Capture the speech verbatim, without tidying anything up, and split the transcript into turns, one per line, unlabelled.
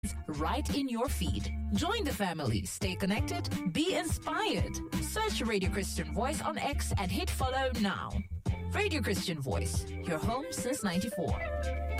right in your feed. Join the family, stay connected, be inspired. Search Radio Christian Voice on X and hit follow now. Radio Christian Voice, your home since ninety-four.